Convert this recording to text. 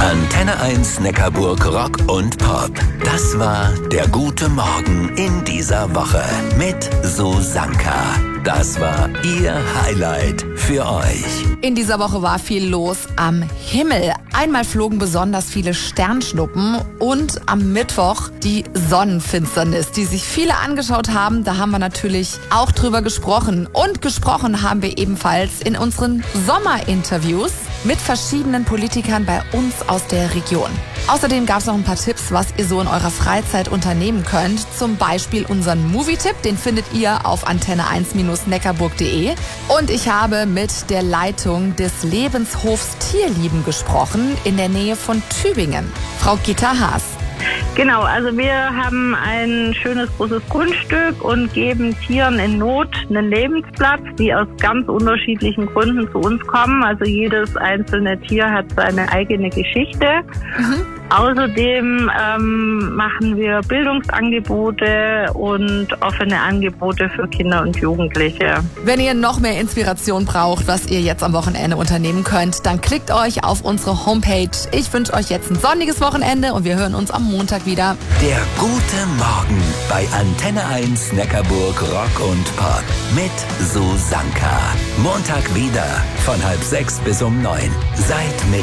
Antenne 1 Neckarburg Rock und Pop. Das war der gute Morgen in dieser Woche mit Susanka. Das war ihr Highlight für euch. In dieser Woche war viel los am Himmel. Einmal flogen besonders viele Sternschnuppen und am Mittwoch die Sonnenfinsternis, die sich viele angeschaut haben. Da haben wir natürlich auch drüber gesprochen. Und gesprochen haben wir ebenfalls in unseren Sommerinterviews mit verschiedenen Politikern bei uns aus der Region. Außerdem gab es noch ein paar Tipps, was ihr so in eurer Freizeit unternehmen könnt. Zum Beispiel unseren Movie-Tipp, den findet ihr auf antenne1-neckarburg.de. Und ich habe mit der Leitung des Lebenshofs Tierlieben gesprochen, in der Nähe von Tübingen. Frau Gitta Haas. Genau, also wir haben ein schönes großes Grundstück und geben Tieren in Not einen Lebensplatz, die aus ganz unterschiedlichen Gründen zu uns kommen. Also jedes einzelne Tier hat seine eigene Geschichte. Außerdem machen wir Bildungsangebote und offene Angebote für Kinder und Jugendliche. Wenn ihr noch mehr Inspiration braucht, was ihr jetzt am Wochenende unternehmen könnt, dann klickt euch auf unsere Homepage. Ich wünsche euch jetzt ein sonniges Wochenende und wir hören uns am Montag wieder. Der gute Morgen bei Antenne 1 Neckarburg Rock und Pop mit Susanka. Montag wieder von 5:30 bis um 9. Seid mit